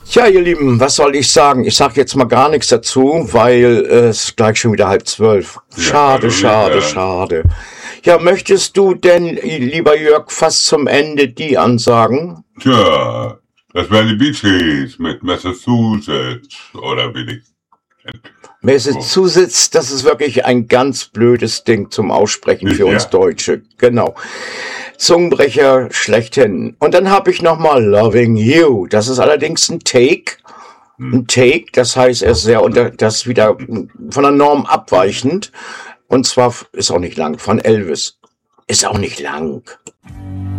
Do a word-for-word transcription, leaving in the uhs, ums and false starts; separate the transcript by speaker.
Speaker 1: Ja, ihr Lieben, was soll ich sagen? Ich sage jetzt mal gar nichts dazu, weil es ist gleich schon wieder halb zwölf. Schade,
Speaker 2: also
Speaker 1: schade,
Speaker 2: äh,
Speaker 1: schade. Ja, möchtest du denn, lieber Jörg, fast zum Ende die ansagen?
Speaker 2: Tja, das wären die Bee Gees mit Massachusetts, oder wie die.
Speaker 1: Massachusetts, das ist wirklich ein ganz blödes Ding zum Aussprechen für uns
Speaker 2: Ja.
Speaker 1: Deutsche. Genau. Zungenbrecher schlechthin. Und dann habe ich nochmal Loving You. Das ist allerdings ein Take. Ein Take, das heißt, er ist sehr unter, das ist wieder von der Norm abweichend. Und zwar ist auch nicht lang, von Elvis. Ist auch nicht lang.